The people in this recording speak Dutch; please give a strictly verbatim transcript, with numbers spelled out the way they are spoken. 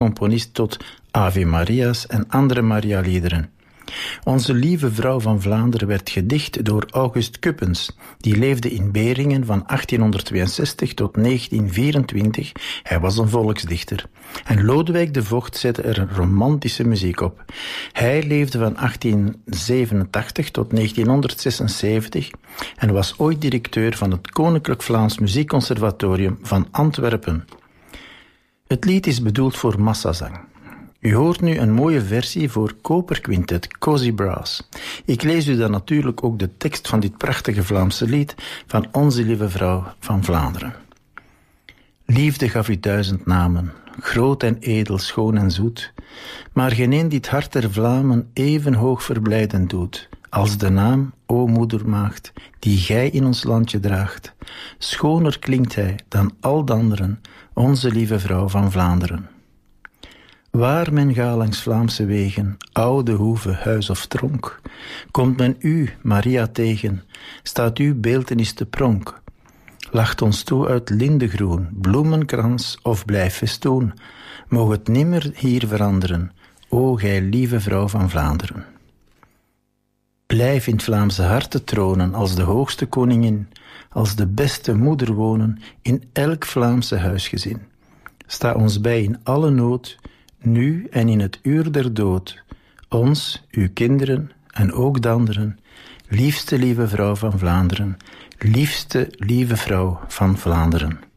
componist tot Ave Maria's en andere Maria-liederen. Onze lieve vrouw van Vlaanderen werd gedicht door August Kuppens. Die leefde in Beringen van achttienhonderdtweeënzestig tot negentien vierentwintig. Hij was een volksdichter. En Lodewijk de Vocht zette er een romantische muziek op. Hij leefde van achttienzevenentachtig tot negentienhonderdzesenzeventig en was ooit directeur van het Koninklijk Vlaams Muziekconservatorium van Antwerpen. Het lied is bedoeld voor massazang. U hoort nu een mooie versie voor koperquintet Cozy Brass. Ik lees u dan natuurlijk ook de tekst van dit prachtige Vlaamse lied van Onze Lieve Vrouw van Vlaanderen. Liefde gaf u duizend namen, groot en edel, schoon en zoet, maar geen een dit hart der Vlamen even hoog verblijden doet, als de naam, o moedermaagd, die gij in ons landje draagt. Schoner klinkt hij dan al de anderen, Onze Lieve Vrouw van Vlaanderen. Waar men ga langs Vlaamse wegen, oude hoeve, huis of tronk, komt men u, Maria, tegen, staat uw beeltenis te pronk. Lacht ons toe uit lindegroen, bloemenkrans of blijf festoen, moog het nimmer hier veranderen, o gij lieve vrouw van Vlaanderen. Blijf in het Vlaamse harte tronen als de hoogste koningin, als de beste moeder wonen in elk Vlaamse huisgezin. Sta ons bij in alle nood, nu en in het uur der dood, ons, uw kinderen en ook de anderen, liefste lieve vrouw van Vlaanderen, liefste lieve vrouw van Vlaanderen.